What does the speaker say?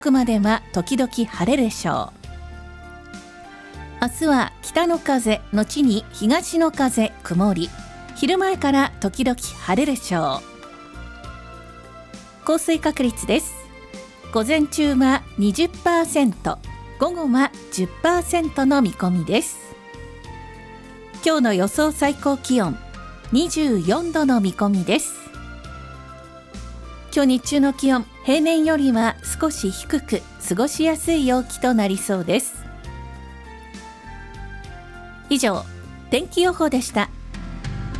くまでは時々晴れるでしょう。明日は北の風後に東の風曇り、昼前から時々晴れるでしょう。降水確率です。午前中は 20%、午後は 10% の見込みです。今日の予想最高気温24度の見込みです。今日日中の気温、平年よりは少し低く過ごしやすい陽気となりそうです。以上、天気予報でした。